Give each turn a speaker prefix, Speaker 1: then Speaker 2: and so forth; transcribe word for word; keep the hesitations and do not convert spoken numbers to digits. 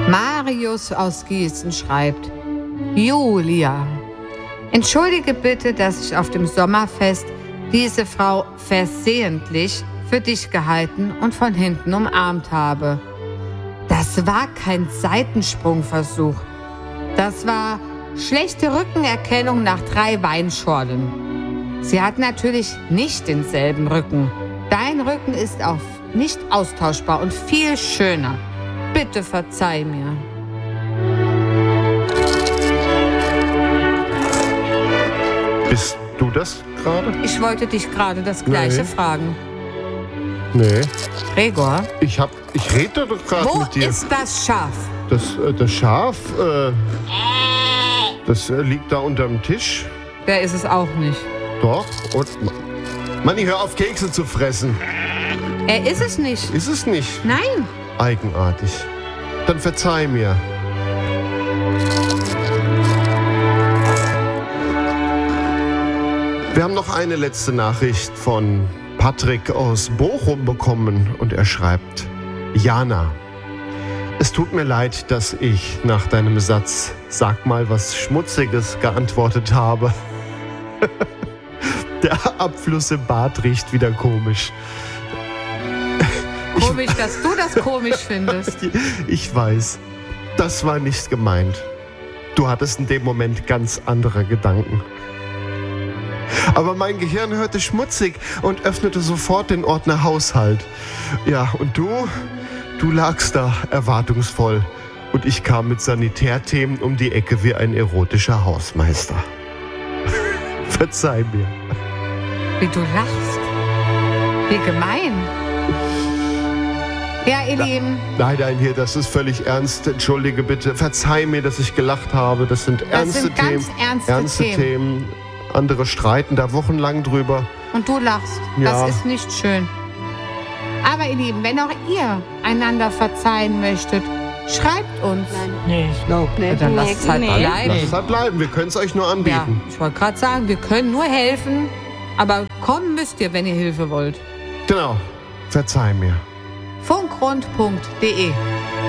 Speaker 1: Marius aus Gießen schreibt: Julia, entschuldige bitte, dass ich auf dem Sommerfest diese Frau versehentlich für dich gehalten und von hinten umarmt habe. Das war kein Seitensprungversuch. Das war schlechte Rückenerkennung nach drei Weinschorlen. Sie hat natürlich nicht denselben Rücken. Dein Rücken ist auch nicht austauschbar und viel schöner. Bitte verzeih mir.
Speaker 2: Bist du das gerade?
Speaker 1: Ich wollte dich gerade das Gleiche
Speaker 2: Nee.
Speaker 1: fragen.
Speaker 2: Nee.
Speaker 1: Gregor,
Speaker 2: Ich hab, ich rede doch gerade
Speaker 1: wo
Speaker 2: mit dir.
Speaker 1: ist das Schaf?
Speaker 2: Das, äh, das Schaf, äh, das äh, liegt da unterm Tisch.
Speaker 1: Der ist es auch nicht.
Speaker 2: Doch. Und Manni, hör auf, Kekse zu fressen.
Speaker 1: Er ist es nicht.
Speaker 2: Ist es nicht?
Speaker 1: Nein.
Speaker 2: Eigenartig. Dann verzeih mir. Wir haben noch eine letzte Nachricht von Patrick aus Bochum bekommen und er schreibt: Jana, es tut mir leid, dass ich nach deinem Satz "Sag mal was Schmutziges" geantwortet habe. Der Abfluss im Bad riecht wieder komisch.
Speaker 1: Komisch, dass du das komisch findest.
Speaker 2: Ich weiß, das war nicht gemeint. Du hattest in dem Moment ganz andere Gedanken. Aber mein Gehirn hörte schmutzig und öffnete sofort den Ordner Haushalt. Ja, und du, du lagst da erwartungsvoll. Und ich kam mit Sanitärthemen um die Ecke wie ein erotischer Hausmeister. Verzeih mir.
Speaker 1: Wie du lachst. Wie gemein. Ja, ihr Lieben,
Speaker 2: Nein, nein, hier, das ist völlig ernst. Entschuldige bitte. Verzeih mir, dass ich gelacht habe. Das sind
Speaker 1: das
Speaker 2: ernste
Speaker 1: sind
Speaker 2: Themen.
Speaker 1: ganz ernste,
Speaker 2: ernste
Speaker 1: Themen.
Speaker 2: Themen. Andere streiten da wochenlang drüber.
Speaker 1: Und du lachst.
Speaker 2: Ja.
Speaker 1: Das ist nicht schön. Aber ihr Lieben, wenn auch ihr einander verzeihen möchtet, schreibt uns.
Speaker 3: Nee, ich glaub nicht.
Speaker 1: Dann lasst es halt
Speaker 3: Nee.
Speaker 1: bleiben.
Speaker 2: Lasst es halt bleiben. Wir können es euch nur
Speaker 1: Ja,
Speaker 2: anbieten.
Speaker 1: ich wollte gerade sagen, wir können nur helfen, aber kommen müsst ihr, wenn ihr Hilfe wollt.
Speaker 2: Genau. Verzeih mir.
Speaker 1: Funkrund punkt de